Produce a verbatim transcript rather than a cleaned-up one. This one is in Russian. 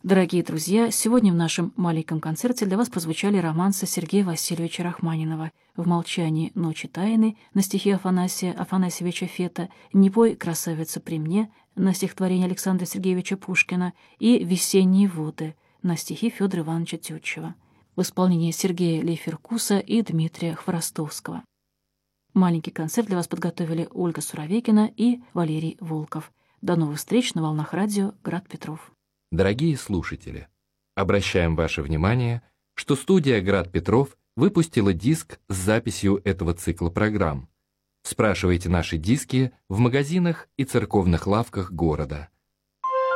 Дорогие друзья, сегодня в нашем маленьком концерте для вас прозвучали романсы Сергея Васильевича Рахманинова «В молчании ночи тайны» на стихи Афанасия Афанасьевича Фета, «Не пой, красавица, при мне» на стихотворение Александра Сергеевича Пушкина и «Весенние воды» на стихи Федора Ивановича Тютчева в исполнении Сергея Лейферкуса и Дмитрия Хворостовского. Маленький концерт для вас подготовили Ольга Суровекина и Валерий Волков. До новых встреч на волнах радио «Град Петров». Дорогие слушатели, обращаем ваше внимание, что студия «Град Петров» выпустила диск с записью этого цикла программ. Спрашивайте наши диски в магазинах и церковных лавках города.